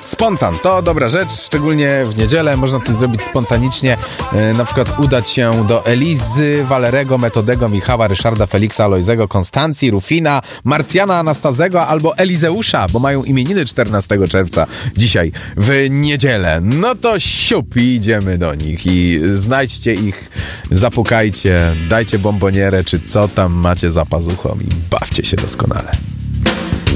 Spontan to dobra rzecz, szczególnie w niedzielę można coś zrobić spontanicznie, na przykład udać się do Elizy, Walerego, Metodego, Michała, Ryszarda, Feliksa, Alojzego, Konstancji, Rufina, Marcjana, Anastazego albo Elizeusza, bo mają imieniny 14 czerwca dzisiaj w niedzielę. No to siup, idziemy do nich i znajdźcie ich, zapukajcie, dajcie bombonierę czy co tam macie za pazuchą i bawcie się doskonale.